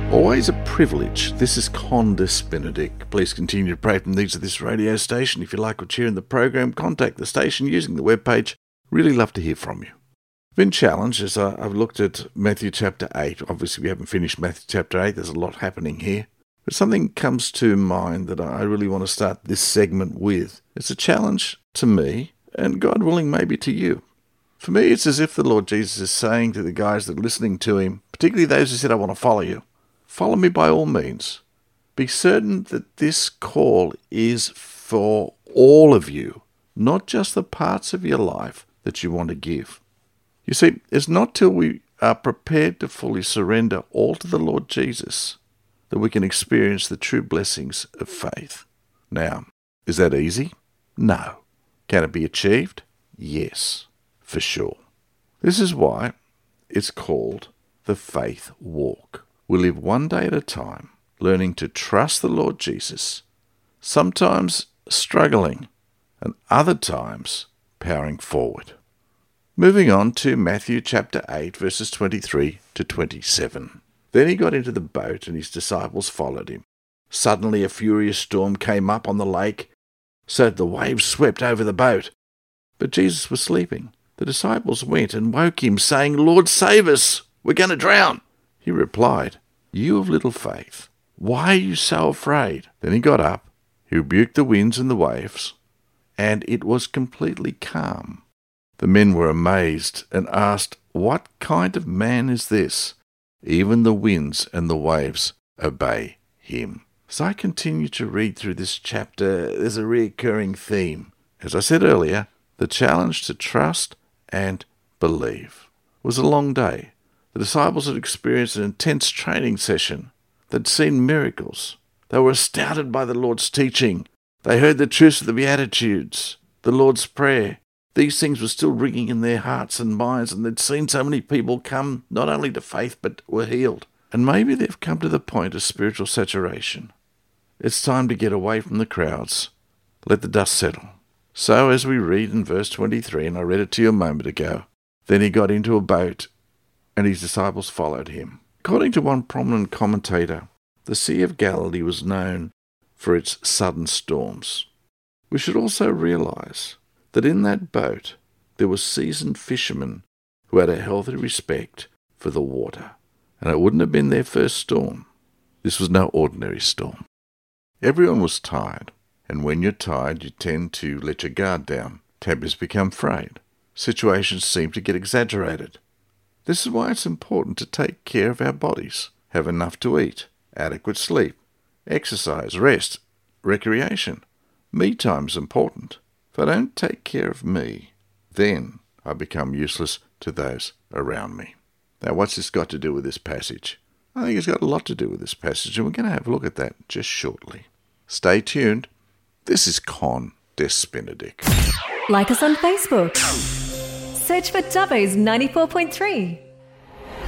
Always a privilege. This is Condis Benedict. Please continue to pray from the needs of this radio station. If you like what you hear in the program, contact the station using the webpage. Really love to hear from you. I've been challenged as I've looked at Matthew chapter 8. Obviously, we haven't finished Matthew chapter 8. There's a lot happening here. But something comes to mind that I really want to start this segment with. It's a challenge to me, and God willing, maybe to you. For me, it's as if the Lord Jesus is saying to the guys that are listening to him, particularly those who said, I want to follow you, follow me by all means. Be certain that this call is for all of you, not just the parts of your life that you want to give. You see, it's not till we are prepared to fully surrender all to the Lord Jesus that we can experience the true blessings of faith. Now, is that easy? No. Can it be achieved? Yes, for sure. This is why it's called the faith walk. We live one day at a time, learning to trust the Lord Jesus, sometimes struggling, and other times powering forward. Moving on to Matthew chapter 8, verses 23 to 27. Then he got into the boat, and his disciples followed him. Suddenly a furious storm came up on the lake, so that the waves swept over the boat. But Jesus was sleeping. The disciples went and woke him, saying, Lord, save us! We're going to drown! He replied, You of little faith, why are you so afraid? Then he got up, he rebuked the winds and the waves, and it was completely calm. The men were amazed and asked, What kind of man is this? Even the winds and the waves obey him. As I continue to read through this chapter, there's a recurring theme. As I said earlier, the challenge to trust and believe. It was a long day. The disciples had experienced an intense training session. They'd seen miracles. They were astounded by the Lord's teaching. They heard the truths of the Beatitudes, the Lord's Prayer. These things were still ringing in their hearts and minds, and they'd seen so many people come not only to faith but were healed. And maybe they've come to the point of spiritual saturation. It's time to get away from the crowds. Let the dust settle. So as we read in verse 23, and I read it to you a moment ago, then he got into a boat, and his disciples followed him. According to one prominent commentator, the Sea of Galilee was known for its sudden storms. We should also realize that in that boat there were seasoned fishermen who had a healthy respect for the water, and it wouldn't have been their first storm. This was no ordinary storm. Everyone was tired, and when you're tired you tend to let your guard down. Tempers become frayed. Situations seem to get exaggerated. This is why it's important to take care of our bodies, have enough to eat, adequate sleep, exercise, rest, recreation. Me time is important. If I don't take care of me, then I become useless to those around me. Now, what's this got to do with this passage? I think it's got a lot to do with this passage, and we're going to have a look at that just shortly. Stay tuned. This is Condis Benedict. Like us on Facebook. Search for Dubbo's 94.3.